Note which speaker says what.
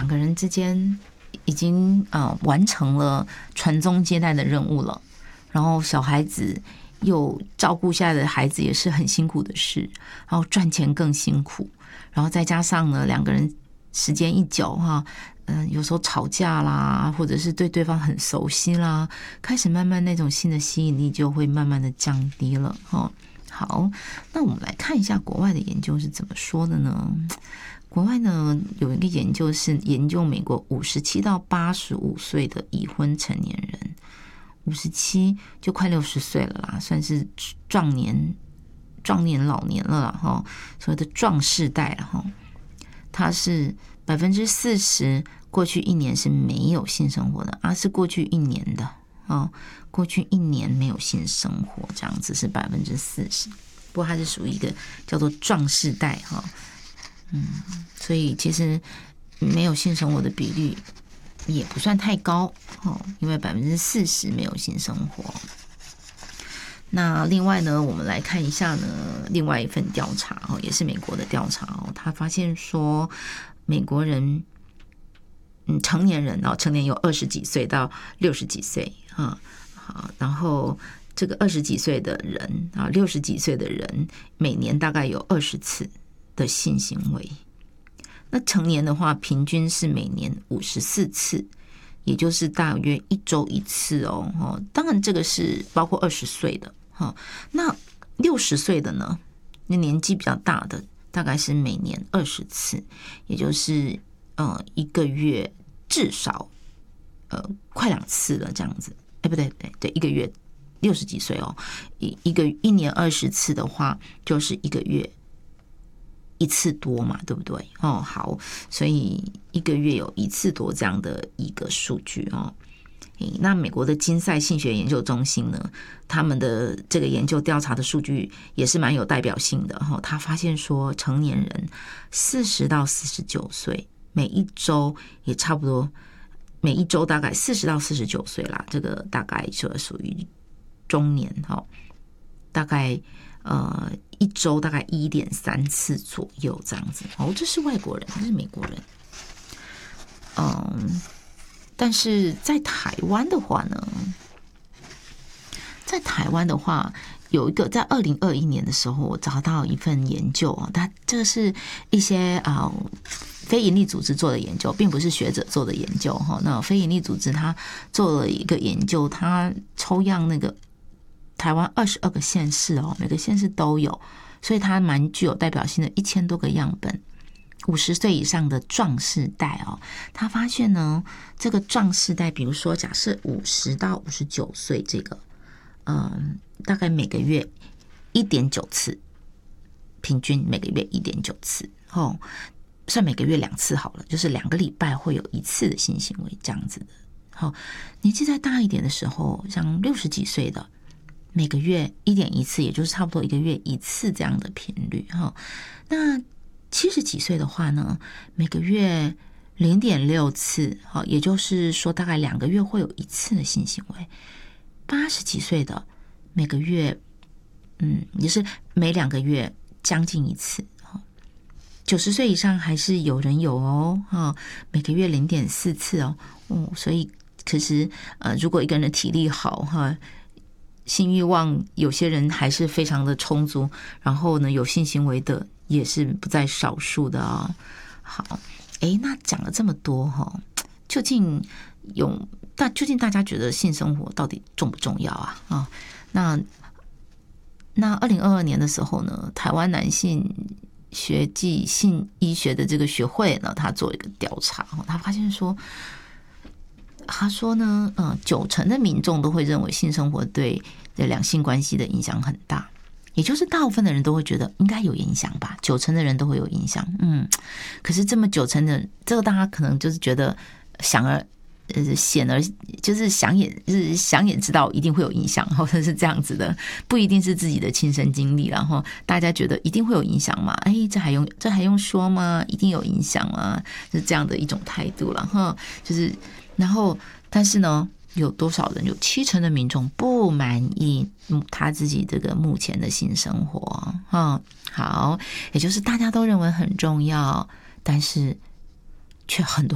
Speaker 1: 两个人之间已经完成了传宗接代的任务了，然后小孩子又照顾下来的孩子也是很辛苦的事，然后赚钱更辛苦，然后再加上呢两个人时间一久哈，有时候吵架啦，或者是对对方很熟悉啦，开始慢慢那种性的吸引力就会慢慢的降低了哈。好，那我们来看一下国外的研究是怎么说的呢？国外呢有一个研究是研究美国57到85岁的已婚成年人，57就快60岁了啦，算是壮年老年了啦哈，所谓的壮世代了哈。它是40%过去1年是没有性生活的，是过去1年的过去1年没有性生活，这样子是40%。不过它是属于一个叫做壮世代哈，所以其实没有性生活的比率也不算太高因为40%没有性生活。那另外呢，我们来看一下呢，另外一份调查也是美国的调查他发现说美国人成年人成年有20几岁到60几岁好，然后这个20几岁的人60几岁的人每年大概有20次的性行为，那成年的话平均是每年54次，也就是大约1周1次当然这个是包括20岁的那60岁的呢，那年纪比较大的大概是每年20次，也就是一个月至少快2次了这样子。不对一个月60几岁一年20次的话就是一个月1次多嘛，对不对好，所以一个月有1次多这样的一个数据那美国的金赛性学研究中心呢，他们的这个研究调查的数据也是蛮有代表性的他发现说成年人40到49岁每一周也差不多，每一周大概40到49岁啦，这个大概就属于中年大概一周大概 1.3 次左右这样子这是外国人，这是美国人但是在台湾的话呢，有一个在2021年的时候，我找到一份研究它这个是一些非营利组织做的研究，并不是学者做的研究那非营利组织他做了一个研究，他抽样那个台湾22个县市每个县市都有，所以它蛮具有代表性的，1000多个样本。50岁以上的壮世代他发现呢，这个壮世代，比如说假设50到59岁这个大概每个月 1.9 次，平均每个月 1.9 次算每个月2次好了，就是2个礼拜会有1次的性行为这样子的年纪再大一点的时候，像60几岁的每个月 1.1 次，也就是差不多1个月1次这样的频率那70几岁的话呢，每个月 0.6 次也就是说大概2个月会有1次的性行为。80几岁的每个月也是每2个月将近1次90岁以上还是有人有每个月 0.4 次所以可是如果一个人的体力好性欲望有些人还是非常的充足，然后呢有性行为的也是不在少数的好，那讲了这么多究竟大家觉得性生活到底重不重要那2022年的时候呢，台湾男性学暨性医学的这个学会呢，他做一个调查他发现说，他说呢90%的民众都会认为性生活对两性关系的影响很大，也就是大部分的人都会觉得应该有影响吧，90%的人都会有影响可是这么90%的这个大家可能就是觉得显而就是想也知道一定会有影响或者是这样子的，不一定是自己的亲身经历，然后大家觉得一定会有影响嘛，这还用说吗？一定有影响吗？是这样的一种态度了就是然后但是呢有多少人，有70%的民众不满意他自己这个目前的性生活好，也就是大家都认为很重要，但是却很多